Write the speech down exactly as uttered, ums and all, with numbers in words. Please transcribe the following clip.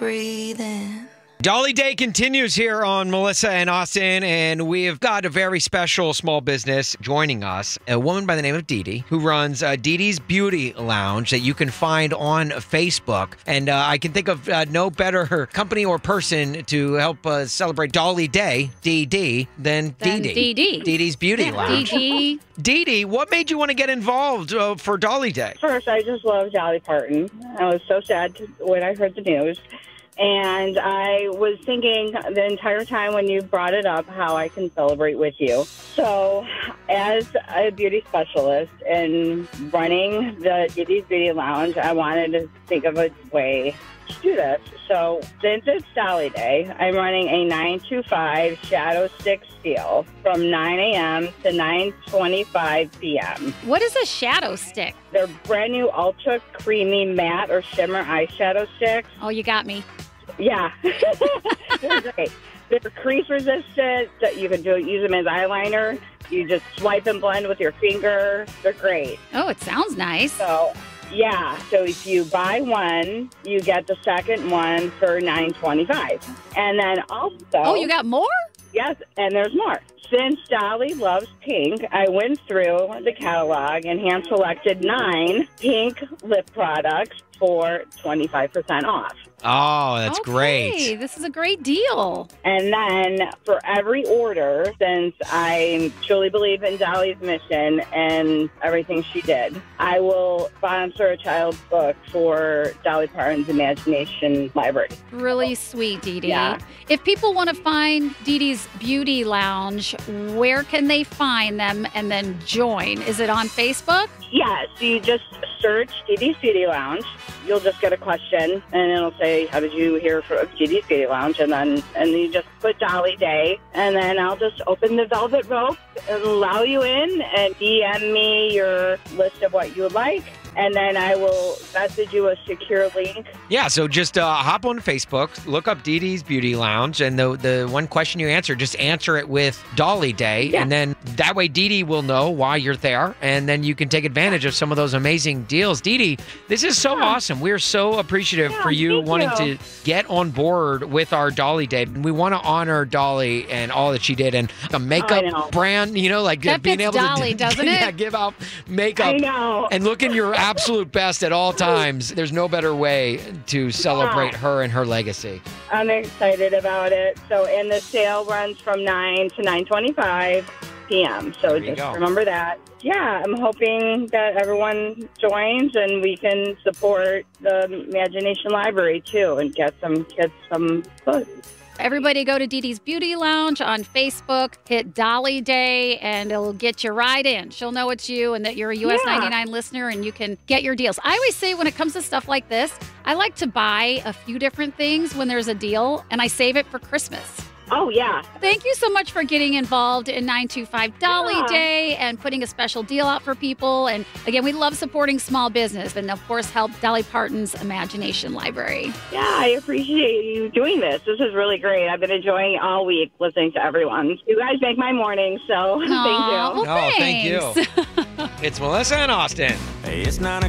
Breathe in. Dolly Day continues here on Melissa and Austin, and we have got a very special small business joining us, a woman by the name of Dee Dee, who runs uh, Dee Dee's Beauty Lounge that you can find on Facebook. And uh, I can think of uh, no better company or person to help uh, celebrate Dolly Day, Dee Dee, than Dee Dee. Dee Dee. Dee Dee's Beauty Yeah, Lounge. Dee Dee. Dee Dee, what made you want to get involved uh, for Dolly Day? First, I just love Dolly Parton. I was so sad to, when I heard the news. And I was thinking the entire time when you brought it up how I can celebrate with you. So as a beauty specialist and running the Dee Dee's Beauty Lounge, I wanted to think of a way to do this. So since it's Dolly Day, I'm running a nine to five Shadow Stick Steal from nine a.m. to nine twenty-five p.m. What is a shadow stick? They're brand new Ultra Creamy Matte or Shimmer Eyeshadow Sticks. Oh, you got me. Yeah. They're great. They're crease resistant. That you can do use them as eyeliner. You just swipe and blend with your finger. They're great. Oh, it sounds nice. So, yeah. So if you buy one, you get the second one for nine twenty-five. And then also, Oh, you got more? yes, and there's more. Since Dolly loves pink, I went through the catalog and hand selected nine pink lip products for twenty-five percent off. Oh, that's Okay, great. This is a great deal. And then for every order, since I truly believe in Dolly's mission and everything she did, I will sponsor a child's book for Dolly Parton's Imagination Library. Really sweet, Dee Dee. Yeah. If people want to find Dee Dee's Beauty Lounge, where can they find them and then join? Is it on Facebook? Yeah, so you just search Dee Dee's Beauty Lounge. You'll just get a question, and it'll say, how did you hear from Dee Dee's Beauty Lounge? And then and you just put Dolly Day, and then I'll just open the velvet rope and allow you in and D M me your list of what you would like. And then I will message you a secure link. Yeah, so just uh, hop on Facebook, look up Dee Dee's Beauty Lounge, and the the one question you answer, just answer it with Dolly Day, Yeah. and then that way Dee Dee will know why you're there, and then you can take advantage of some of those amazing deals. Dee Dee, this is so Yeah. awesome. We're so appreciative Yeah, for you thank wanting you. to get on board with our Dolly Day. We want to honor Dolly and all that she did, and a makeup know. brand, you know, like uh, That being fits able Dolly, to doesn't yeah, it? give out makeup I know. and looking your absolute best at all times. There's no better way to celebrate Yeah. her and her legacy. I'm excited about it. So, and the sale runs from nine to nine twenty-five p.m. So There you just go. remember that. Yeah, I'm hoping that everyone joins and we can support the Imagination Library too and get some kids some books. Everybody go to Dee Dee's Beauty Lounge on Facebook, hit Dolly Day, and it'll get you right in. She'll know it's you and that you're a U S Yeah. ninety-nine listener and you can get your deals. I always say when it comes to stuff like this, I like to buy a few different things when there's a deal and I save it for Christmas. Oh, yeah. Thank you so much for getting involved in nine two five Dolly Yeah. Day and putting a special deal out for people. And again, we love supporting small business and, of course, help Dolly Parton's Imagination Library. Yeah, I appreciate you doing this. This is really great. I've been enjoying it all week listening to everyone. You guys make my morning, so Aw, thank you. well, Oh, thank you. thanks. It's Melissa and Austin. Hey, it's nine